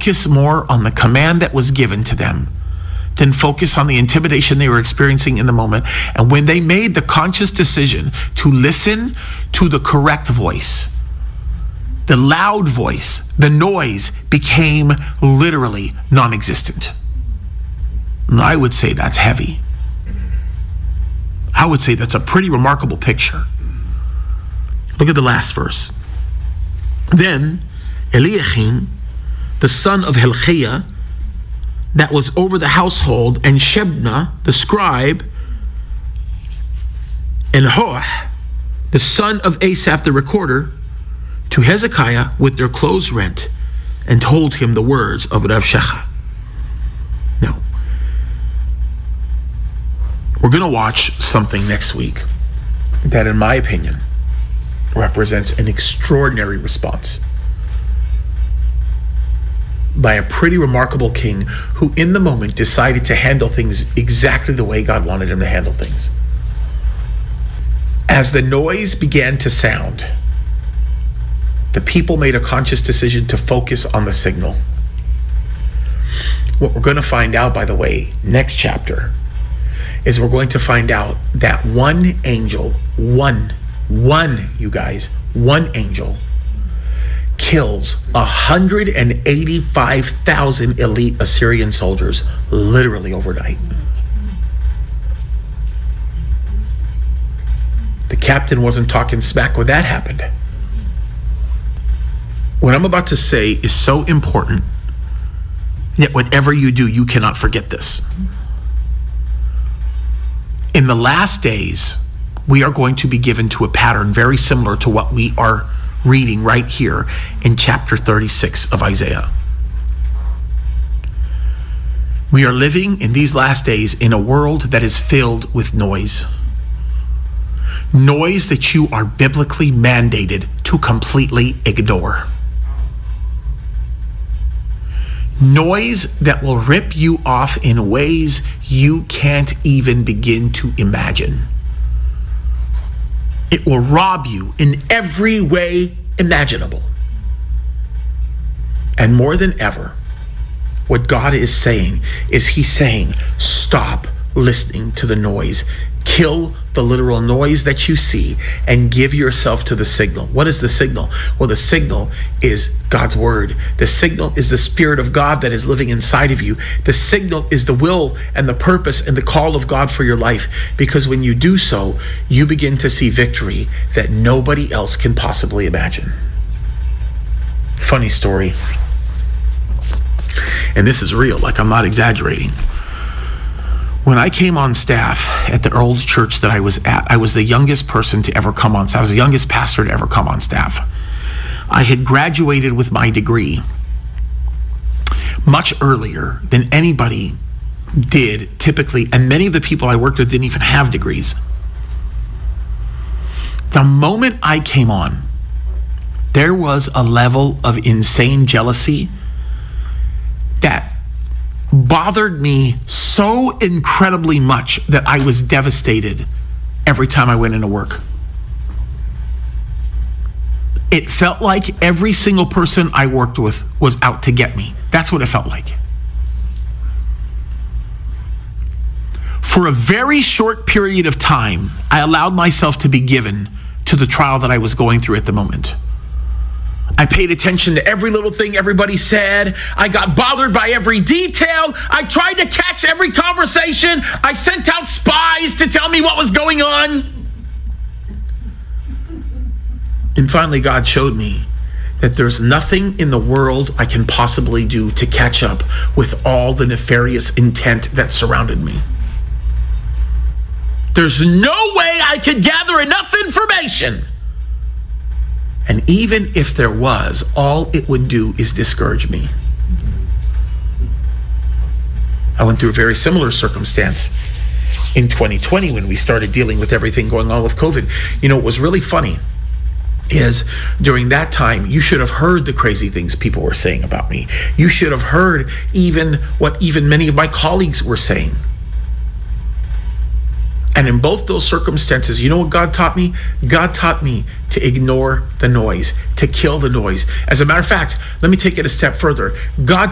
focus more on the command that was given to them than focus on the intimidation they were experiencing in the moment. And when they made the conscious decision to listen to the correct voice, the loud voice, the noise became literally non-existent. And I would say that's heavy. I would say that's a pretty remarkable picture. Look at the last verse. Then Eliakim, the son of Hilkiah, that was over the household, and Shebna, the scribe, and Hoah, the son of Asaph, the recorder, to Hezekiah with their clothes rent, and told him the words of Rabshakeh. Now, we're going to watch something next week that, in my opinion, represents an extraordinary response by a pretty remarkable king who in the moment decided to handle things exactly the way God wanted him to handle things. As the noise began to sound, the people made a conscious decision to focus on the signal. What we're going to find out, by the way, next chapter, is we're going to find out that one angel, one angel, kills 185,000 elite Assyrian soldiers literally overnight. The captain wasn't talking smack when that happened. What I'm about to say is so important, yet whatever you do, you cannot forget this. In the last days, we are going to be given to a pattern very similar to what we are reading right here in chapter 36 of Isaiah. We are living in these last days in a world that is filled with noise. Noise that you are biblically mandated to completely ignore. Noise that will rip you off in ways you can't even begin to imagine. It will rob you in every way imaginable. And more than ever, what God is saying is He's saying, stop listening to the noise. Kill the literal noise that you see and give yourself to the signal. What is the signal? Well, the signal is God's word. The signal is the Spirit of God that is living inside of you. The signal is the will and the purpose and the call of God for your life. Because when you do so, you begin to see victory that nobody else can possibly imagine. Funny story. And this is real, like I'm not exaggerating. When I came on staff at the old church that I was at, I was the youngest person to ever come on staff. I was the youngest pastor to ever come on staff. I had graduated with my degree much earlier than anybody did typically, and many of the people I worked with didn't even have degrees. The moment I came on, there was a level of insane jealousy that bothered me so incredibly much that I was devastated every time I went into work. It felt like every single person I worked with was out to get me. That's what it felt like. For a very short period of time, I allowed myself to be given to the trial that I was going through at the moment. I paid attention to every little thing everybody said. I got bothered by every detail. I tried to catch every conversation. I sent out spies to tell me what was going on. And finally, God showed me that there's nothing in the world I can possibly do to catch up with all the nefarious intent that surrounded me. There's no way I could gather enough information. And even if there was, all it would do is discourage me. I went through a very similar circumstance in 2020 when we started dealing with everything going on with COVID. You know, what was really funny is during that time, you should have heard the crazy things people were saying about me. You should have heard even what many of my colleagues were saying. And in both those circumstances, you know what God taught me? God taught me to ignore the noise, to kill the noise. As a matter of fact, let me take it a step further. God